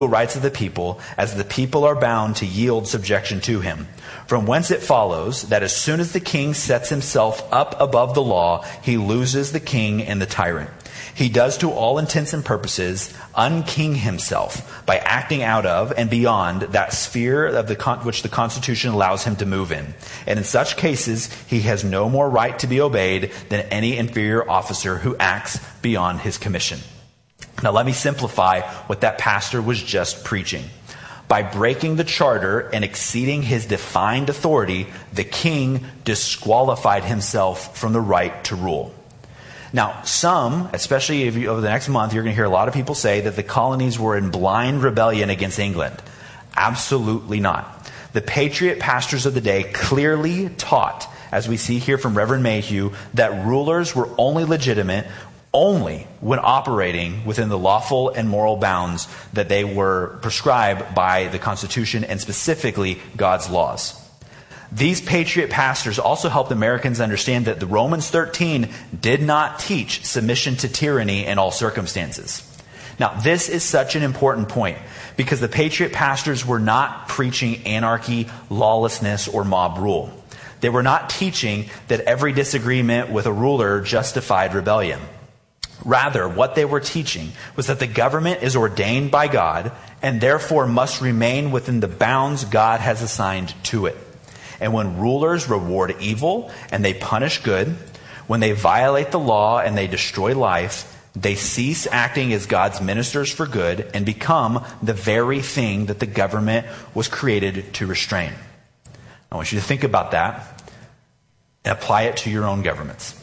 rights of the people, as the people are bound to yield subjection to him. From whence it follows that as soon as the king sets himself up above the law, he loses the king and the tyrant. He does to all intents and purposes unking himself by acting out of and beyond that sphere of which the Constitution allows him to move in. And in such cases, he has no more right to be obeyed than any inferior officer who acts beyond his commission. Now let me simplify what that pastor was just preaching. By breaking the charter and exceeding his defined authority, the king disqualified himself from the right to rule. Now, some, especially over the next month, you're going to hear a lot of people say that the colonies were in blind rebellion against England. Absolutely not. The patriot pastors of the day clearly taught, as we see here from Reverend Mayhew, that rulers were only legitimate only when operating within the lawful and moral bounds that they were prescribed by the Constitution and specifically God's laws. These patriot pastors also helped Americans understand that the Romans 13 did not teach submission to tyranny in all circumstances. Now, this is such an important point because the patriot pastors were not preaching anarchy, lawlessness, or mob rule. They were not teaching that every disagreement with a ruler justified rebellion. Rather, what they were teaching was that the government is ordained by God and therefore must remain within the bounds God has assigned to it. And when rulers reward evil and they punish good, when they violate the law and they destroy life, they cease acting as God's ministers for good and become the very thing that the government was created to restrain. I want you to think about that and apply it to your own governments.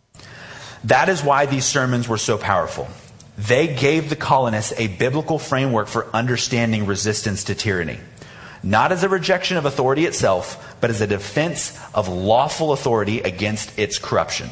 That is why these sermons were so powerful. They gave the colonists a biblical framework for understanding resistance to tyranny. Not as a rejection of authority itself, but as a defense of lawful authority against its corruption.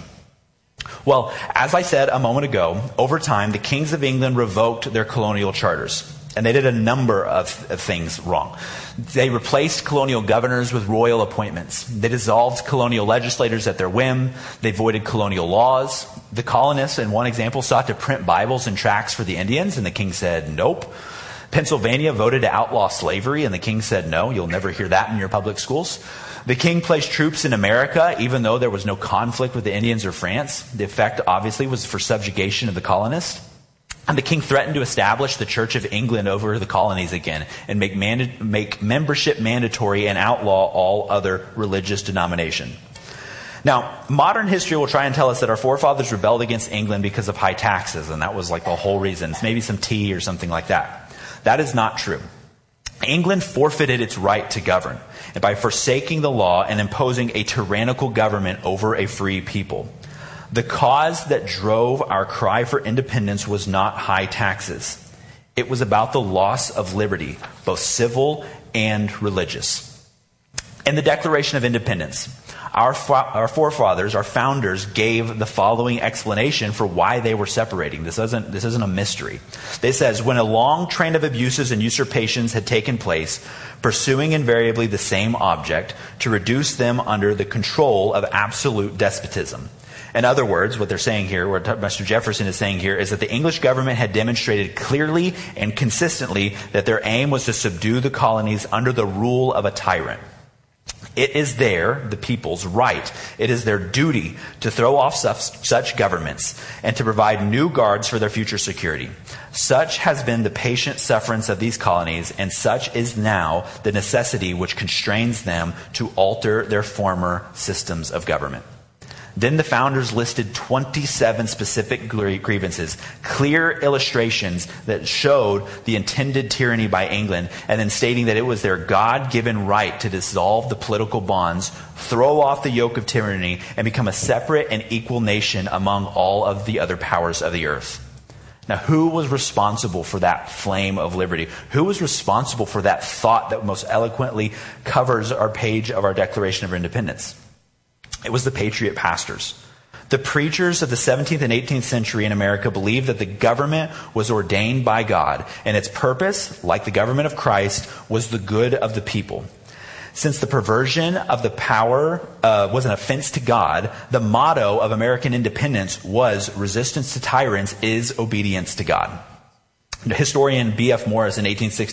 Well, as I said a moment ago, over time, the kings of England revoked their colonial charters. And they did a number of things wrong. They replaced colonial governors with royal appointments. They dissolved colonial legislators at their whim. They voided colonial laws. The colonists, in one example, sought to print Bibles and tracts for the Indians, and the king said, nope. Pennsylvania voted to outlaw slavery, and the king said, no, you'll never hear that in your public schools. The king placed troops in America, even though there was no conflict with the Indians or France. The effect, obviously, was for subjugation of the colonists. And the king threatened to establish the Church of England over the colonies again and make membership mandatory and outlaw all other religious denomination. Now, modern history will try and tell us that our forefathers rebelled against England because of high taxes, and that was like the whole reason. It's maybe some tea or something like that. That is not true. England forfeited its right to govern by forsaking the law and imposing a tyrannical government over a free people. The cause that drove our cry for independence was not high taxes. It was about the loss of liberty, both civil and religious. In the Declaration of Independence, our forefathers, our founders, gave the following explanation for why they were separating. This isn't a mystery. It says, when a long train of abuses and usurpations had taken place, pursuing invariably the same object, to reduce them under the control of absolute despotism. In other words, what they're saying here, what Mr. Jefferson is saying here, is that the English government had demonstrated clearly and consistently that their aim was to subdue the colonies under the rule of a tyrant. It is the people's right. It is their duty to throw off such governments and to provide new guards for their future security. Such has been the patient sufferance of these colonies, and such is now the necessity which constrains them to alter their former systems of government. Then the founders listed 27 specific grievances, clear illustrations that showed the intended tyranny by England, and then stating that it was their God-given right to dissolve the political bonds, throw off the yoke of tyranny, and become a separate and equal nation among all of the other powers of the earth. Now, who was responsible for that flame of liberty? Who was responsible for that thought that most eloquently covers our page of our Declaration of Independence? It was the patriot pastors. The preachers of the 17th and 18th century in America believed that the government was ordained by God, and its purpose, like the government of Christ, was the good of the people. Since the perversion of the power was an offense to God, the motto of American independence was resistance to tyrants is obedience to God. Historian B.F. Morris in